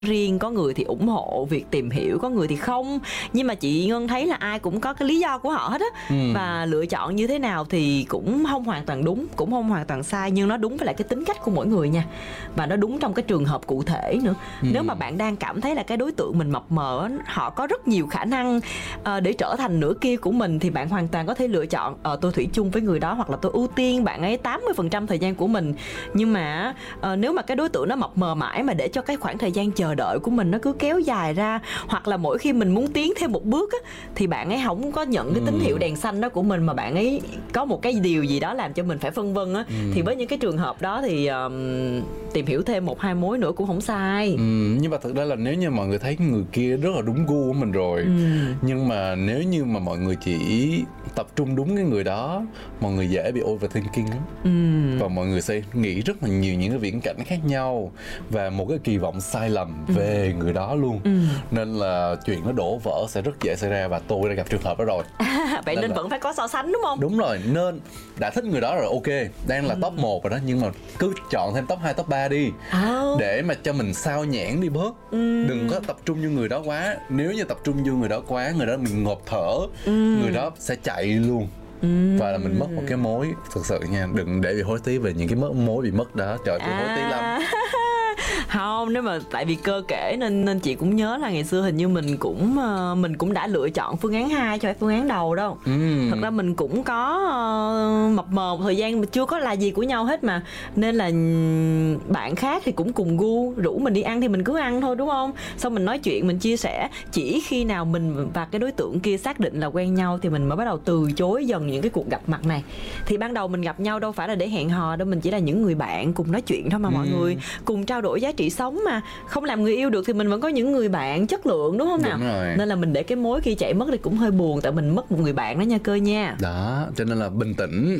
riêng, có người thì ủng hộ việc tìm hiểu, có người thì không. Nhưng mà chị Ngân thấy là ai cũng có cái lý do của họ hết á. Và lựa chọn như thế nào thì cũng không hoàn toàn đúng, cũng không hoàn toàn sai, nhưng nó đúng với lại cái tính cách của mỗi người nha. Và nó đúng trong cái trường hợp cụ thể nữa. Nếu mà bạn đang cảm thấy là cái đối tượng mình mập mờ, họ có rất nhiều khả năng để trở thành nửa kia của mình, thì bạn hoàn toàn có thể lựa chọn tôi thủy chung với người đó, hoặc là tôi ưu tiên bạn ấy 80% thời gian của mình. Nhưng mà nếu mà cái đối tượng nó mập mờ mãi mà để cho cái khoảng thời gian chờ đợi của mình nó cứ kéo dài ra, hoặc là mỗi khi mình muốn tiến thêm một bước á, thì bạn ấy không có nhận cái tín hiệu đèn xanh đó của mình, mà bạn ấy có một cái điều gì đó làm cho mình phải phân vân á, thì với những cái trường hợp đó thì tìm hiểu thêm 1-2 mối nữa cũng không sai. Nhưng mà thực ra là nếu như mọi người thấy người kia rất là đúng gu của mình rồi, nhưng mà nếu như mà mọi người chỉ tập trung đúng cái người đó, mọi người dễ bị overthinking lắm. Và mọi người sẽ nghĩ rất là nhiều những cái viễn cảnh khác nhau và một cái kỳ vọng sai lầm về người đó luôn. Nên là chuyện nó đổ vỡ sẽ rất dễ xảy ra, và tôi đã gặp trường hợp đó rồi. Vậy nên vẫn phải có so sánh đúng không? Đúng rồi, nên đã thích người đó rồi, ok, đang là top 1 rồi đó, nhưng mà cứ chọn thêm top 2, top 3 đi, để mà cho mình sao nhãng đi bớt. Đừng có tập trung vô người đó quá. Nếu như tập trung vô người đó quá, người đó mình ngộp thở, người đó sẽ chạy luôn. Và là mình mất một cái mối. Thực sự nha, đừng để bị hối tiếc về những cái mối bị mất đó. Trời, tôi hối tiếc lắm. Không, nếu mà tại vì cơ kể nên chị cũng nhớ là ngày xưa hình như mình cũng đã lựa chọn phương án 2 cho phương án đầu đâu. Thật ra mình cũng có mập mờ một thời gian mà chưa có là gì của nhau hết mà, nên là bạn khác thì cũng cùng gu, rủ mình đi ăn thì mình cứ ăn thôi, đúng không? Xong mình nói chuyện, mình chia sẻ. Chỉ khi nào mình và cái đối tượng kia xác định là quen nhau thì mình mới bắt đầu từ chối dần những cái cuộc gặp mặt này. Thì ban đầu mình gặp nhau đâu phải là để hẹn hò đâu, mình chỉ là những người bạn cùng nói chuyện thôi mà mọi người, cùng trao đổi giá trị sống mà. Không làm người yêu được thì mình vẫn có những người bạn chất lượng, đúng không nào? Đúng rồi. Nên là mình để cái mối kia chạy mất thì cũng hơi buồn, tại mình mất một người bạn đó nha Cơ nha. Đó, cho nên là bình tĩnh.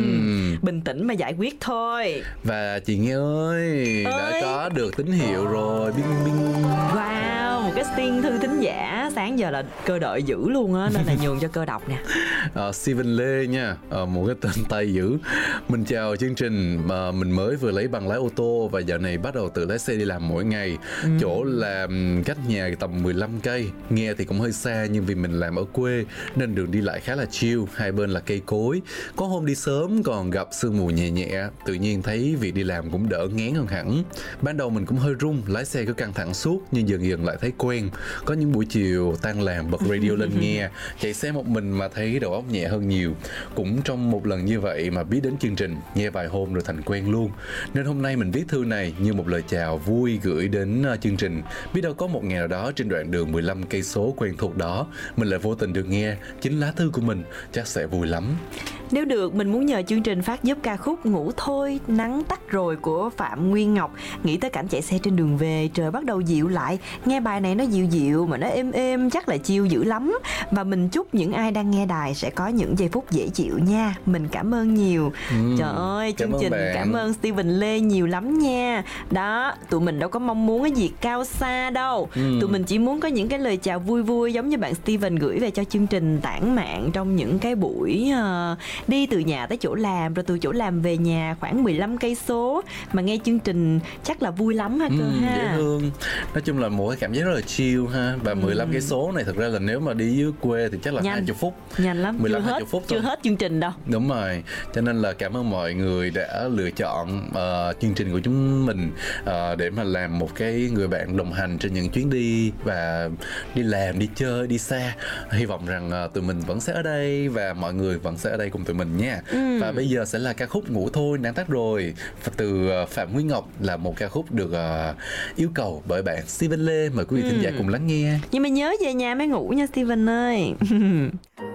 Bình tĩnh mà giải quyết thôi. Và chị Nghe ơi, đã có được tín hiệu rồi. Bing bing. Wow, một cái tiên thư thính giả. Sáng giờ là Cơ đợi dữ luôn á, nên là nhường cho Cơ đọc nè. Steven Lê nha, một cái tên Tây dữ. Mình chào chương trình, mình mới vừa lấy bằng lái ô tô và dạo này bắt đầu tự lái xe đi làm mỗi ngày. Chỗ làm cách nhà tầm 15 cây. Nghe thì cũng hơi xa, nhưng vì mình làm ở quê nên đường đi lại khá là chill, hai bên là cây cối. Có hôm đi sớm còn gặp sương mù nhẹ nhẹ, tự nhiên thấy việc đi làm cũng đỡ ngán hơn hẳn. Ban đầu mình cũng hơi run, lái xe cứ căng thẳng suốt, nhưng dần dần lại thấy quen. Có những buổi chiều tan làm bật radio lên nghe, chạy xe một mình mà thấy đầu óc nhẹ hơn nhiều. Cũng trong một lần như vậy mà biết đến chương trình, nghe vài hôm rồi thành quen luôn. Nên hôm nay mình viết thư này như một lời chào vui gửi đến chương trình. Biết đâu có một ngày nào đó trên đoạn đường 15 cây số quen thuộc đó, mình lại vô tình được nghe chính lá thư của mình, chắc sẽ vui lắm. Nếu được, mình muốn nhờ chương trình phát giúp ca khúc Ngủ Thôi, Nắng Tắt Rồi của Phạm Nguyên Ngọc. Nghĩ tới cảnh chạy xe trên đường về, trời bắt đầu dịu lại. Nghe bài này nó dịu dịu mà nó êm êm, chắc là chill dữ lắm. Và mình chúc những ai đang nghe đài sẽ có những giây phút dễ chịu nha. Mình cảm ơn nhiều. Trời ơi, chương trình cảm ơn Steven Lê nhiều lắm nha. Đó, tụi mình đâu có mong muốn cái gì cao xa đâu. Tụi mình chỉ muốn có những cái lời chào vui vui giống như bạn Steven gửi về cho chương trình tản mạn trong những cái buổi đi từ nhà tới chỗ làm, rồi từ chỗ làm về nhà khoảng 15 cây số mà nghe chương trình chắc là vui lắm ha Cơ ha. Dễ thương. Nói chung là một cái cảm giác rất là chill ha. Và 15 cây số này thật ra là nếu mà đi dưới quê thì chắc là 20 phút. Nhanh lắm, 15 20 phút chưa thôi. hết chương trình đâu. Đúng rồi. Cho nên là cảm ơn mọi người đã lựa chọn chương trình của chúng mình để mà làm một cái người bạn đồng hành trên những chuyến đi và đi làm, đi chơi, đi xa. Hy vọng rằng tụi mình vẫn sẽ ở đây và mọi người vẫn sẽ ở đây cùng tụi mình nha. Và bây giờ sẽ là ca khúc Ngủ Thôi, Nắng Tắt Rồi từ Phạm Nguyên Ngọc, là một ca khúc được yêu cầu bởi bạn Steven Lê. Mời quý vị thính giả cùng lắng nghe. Nhưng mà nhớ về nhà mới ngủ nha Steven ơi.